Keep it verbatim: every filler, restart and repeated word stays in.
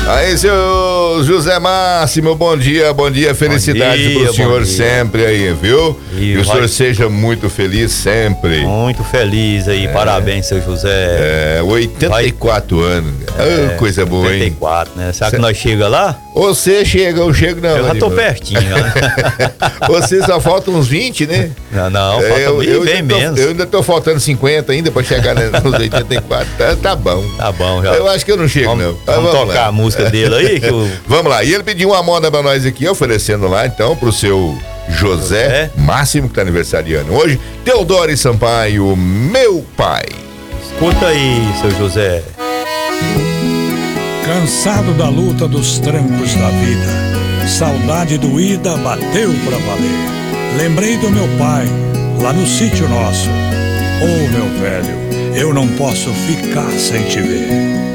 Aí, seu José Máximo, bom dia, bom dia, felicidades pro senhor sempre aí, viu? E, e o vai... senhor seja muito feliz sempre. Muito feliz aí, é. Parabéns, seu José. É, oitenta e quatro vai... anos. É, oh, coisa boa, oitenta e quatro, hein? Né? Será Cê... que nós chega lá? Você chega, eu chego não. Eu já tô pertinho, né? Você só falta uns vinte, né? Não, não, falta eu, bem, eu bem tô, menos. Eu ainda tô faltando cinquenta ainda pra chegar nos oitenta e quatro. Tá, tá bom. Tá bom, já. Eu acho que eu não chego, vamos, não. Vamos, vamos tocar lá. A música dele aí. Que eu... Vamos lá. E ele pediu uma moda pra nós aqui, oferecendo lá, então, pro seu José é? Máximo, que tá aniversariando hoje. Teodoro Sampaio, meu pai. Escuta aí, seu José. Cansado da luta dos trancos da vida, saudade doída bateu pra valer. Lembrei do meu pai, lá no sítio nosso. Ô, meu velho, eu não posso ficar sem te ver.